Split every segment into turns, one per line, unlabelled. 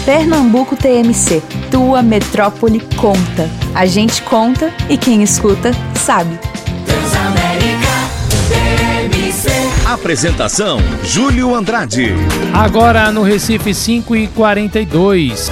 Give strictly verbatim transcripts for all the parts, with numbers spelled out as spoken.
Pernambuco T M C, tua metrópole conta. A gente conta e quem escuta sabe.
Transamérica T M C.
Apresentação: Júlio Andrade.
Agora no Recife cinco e quarenta e dois.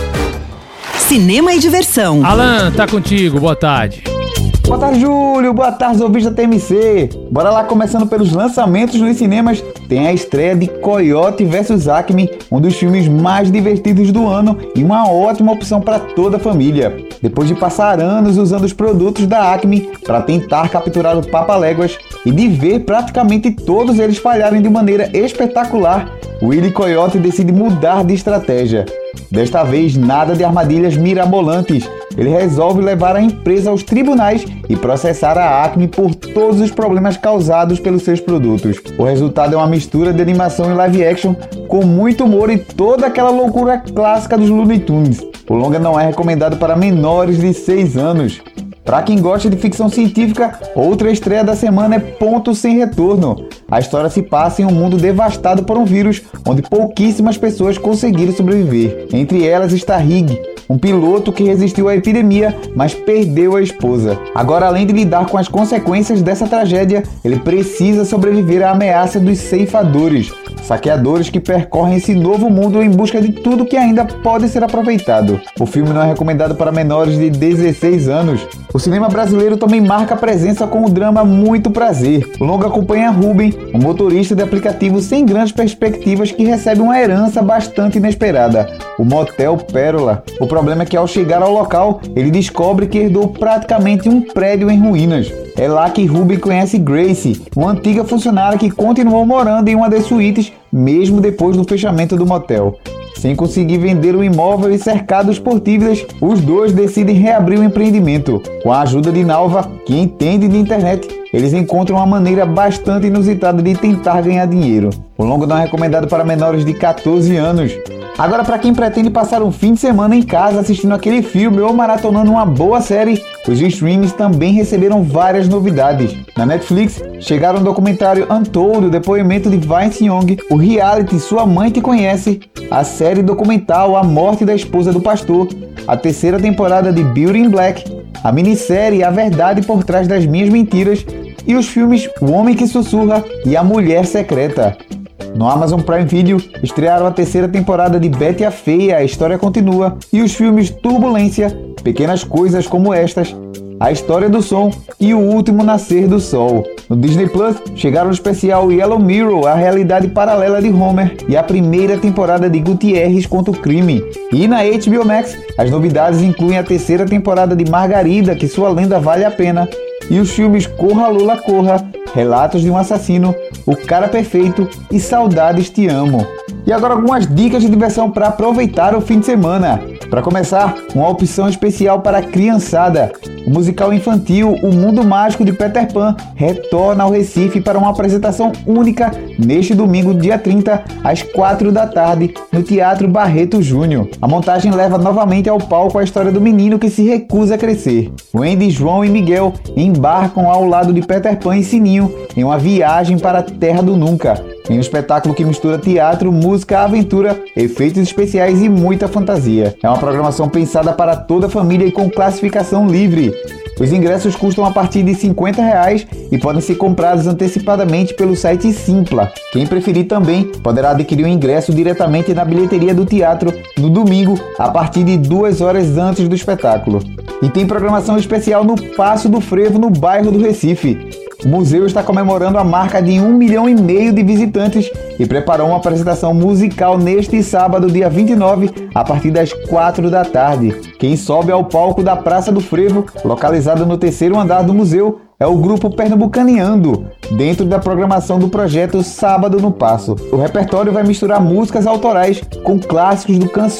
Cinema e diversão.
Alan, tá contigo, boa tarde.
Boa tarde, Júlio. Boa tarde, ouvintes da T M C. Bora lá, começando pelos lançamentos nos cinemas. Tem a estreia de Coyote versus. Acme, um dos filmes mais divertidos do ano e uma ótima opção para toda a família. Depois de passar anos usando os produtos da Acme para tentar capturar o Papaléguas e de ver praticamente todos eles falharem de maneira espetacular, Willy Coyote decide mudar de estratégia. Desta vez, nada de armadilhas mirabolantes. Ele resolve levar a empresa aos tribunais e processar a Acme por todos os problemas causados pelos seus produtos. O resultado é uma mistura de animação e live action com muito humor e toda aquela loucura clássica dos Looney Tunes. O longa não é recomendado para menores de seis anos. Para quem gosta de ficção científica, outra estreia da semana é Ponto Sem Retorno. A história se passa em um mundo devastado por um vírus, onde pouquíssimas pessoas conseguiram sobreviver. Entre elas está Hig, um piloto que resistiu à epidemia, mas perdeu a esposa. Agora, além de lidar com as consequências dessa tragédia, ele precisa sobreviver à ameaça dos ceifadores, saqueadores que percorrem esse novo mundo em busca de tudo que ainda pode ser aproveitado. O filme não é recomendado para menores de dezesseis anos. O cinema brasileiro também marca presença com o drama Muito Prazer. O longa acompanha Ruben, um motorista de aplicativo sem grandes perspectivas que recebe uma herança bastante inesperada, o Motel Pérola. O problema é que ao chegar ao local, ele descobre que herdou praticamente um prédio em ruínas. É lá que Ruben conhece Grace, uma antiga funcionária que continuou morando em uma das suítes mesmo depois do fechamento do motel. Sem conseguir vender o imóvel e cercados por dívidas, os dois decidem reabrir o empreendimento. Com a ajuda de Nalva, que entende de internet, eles encontram uma maneira bastante inusitada de tentar ganhar dinheiro. O longa não é recomendado para menores de catorze anos. Agora, para quem pretende passar um fim de semana em casa assistindo aquele filme ou maratonando uma boa série, os streams também receberam várias novidades. Na Netflix, chegaram o documentário Untold, o depoimento de Vince Young, o reality Sua Mãe Te Conhece, a série documental A Morte da Esposa do Pastor, a terceira temporada de Beauty in Black, a minissérie A Verdade por Trás das Minhas Mentiras e os filmes O Homem que Sussurra e A Mulher Secreta. No Amazon Prime Video, estrearam a terceira temporada de Betty a Feia, A História Continua, e os filmes Turbulência, Pequenas Coisas Como Estas, A História do Som e O Último Nascer do Sol. No Disney Plus, chegaram o especial Yellow Mirror, A Realidade Paralela de Homer, e a primeira temporada de Gutierrez contra o Crime. E na H B O Max, as novidades incluem a terceira temporada de Margarida, Que Sua Lenda Vale a Pena, e os filmes Corra Lula Corra, Relatos de um Assassino, O Cara Perfeito e Saudades Te Amo. E agora algumas dicas de diversão para aproveitar o fim de semana. Para começar, uma opção especial para a criançada. O musical infantil O Mundo Mágico de Peter Pan retorna ao Recife para uma apresentação única neste domingo, dia trinta, às quatro da tarde, no Teatro Barreto Júnior. A montagem leva novamente ao palco a história do menino que se recusa a crescer. Wendy, João e Miguel embarcam ao lado de Peter Pan e Sininho em uma viagem para a Terra do Nunca, em um espetáculo que mistura teatro, música, aventura, efeitos especiais e muita fantasia. É uma programação pensada para toda a família e com classificação livre. Os ingressos custam a partir de cinquenta reais e podem ser comprados antecipadamente pelo site Simpla. Quem preferir também poderá adquirir o ingresso diretamente na bilheteria do teatro no domingo, a partir de duas horas antes do espetáculo. E tem programação especial no Passo do Frevo, no bairro do Recife. O museu está comemorando a marca de um milhão e meio de visitantes e preparou uma apresentação musical neste sábado, dia vinte e nove, a partir das quatro da tarde. Quem sobe ao palco da Praça do Frevo, localizado no terceiro andar do museu, é o grupo Pernambucaneando, dentro da programação do projeto Sábado no Passo. O repertório vai misturar músicas autorais com clássicos do cancioneiro